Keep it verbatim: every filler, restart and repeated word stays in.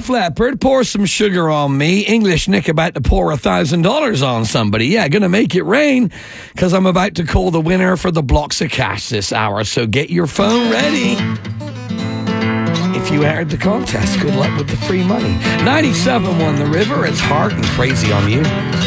Def Leppard, Pour Some Sugar on Me. English Nick about to pour a thousand dollars on somebody. Yeah, gonna make it rain because I'm about to call the winner for the blocks of cash this hour. So get your phone ready. If you entered the contest, good luck with the free money. ninety-seven won The River. It's Hard and Crazy on You.